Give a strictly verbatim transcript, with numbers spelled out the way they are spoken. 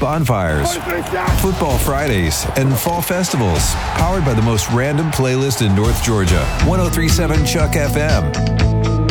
bonfires, football Fridays, and fall festivals. Powered by the most random playlist in North Georgia. ten thirty-seven Chuck F M.